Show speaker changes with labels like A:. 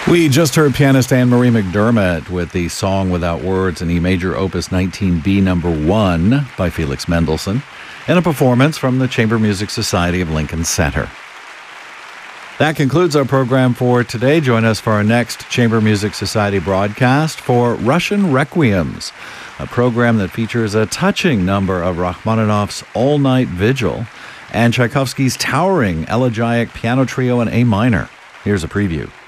A: We just heard pianist Anne-Marie McDermott with the Song Without Words in E major opus 19B number 1 by Felix Mendelssohn, in a performance from the Chamber Music Society of Lincoln Center. That concludes our program for today. Join us for our next Chamber Music Society broadcast for Russian Requiems, a program that features a touching number of Rachmaninoff's All-Night Vigil and Tchaikovsky's towering elegiac piano trio in A minor. Here's a preview.